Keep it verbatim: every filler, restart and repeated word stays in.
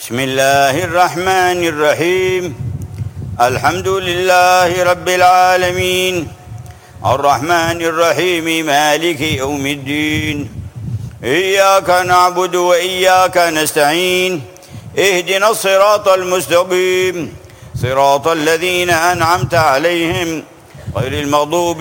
بسم الله الرحمن الرحيم. الحمد لله رب العالمين الرحمن الرحيم مالك يوم الدين. إياك نعبد وإياك نستعين. اهدنا الصراط المستقيم صراط الذين أنعمت عليهم غير المغضوب